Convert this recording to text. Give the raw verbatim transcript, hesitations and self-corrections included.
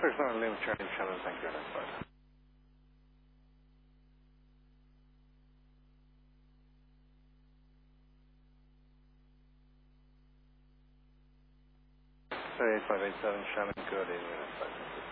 six nine, Lima Charlie Shannon, thank you, next flight. eight five eight seven, Shannon, good evening, next flight.